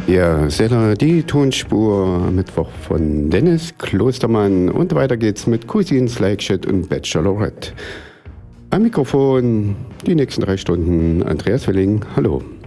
Ja, Seller, die Tonspur Mittwoch von Dennis Klostermann und weiter geht's mit Cousins, Like Shit und Bachelorette. Am Mikrofon die nächsten 3 Stunden Andreas Willing. Hallo.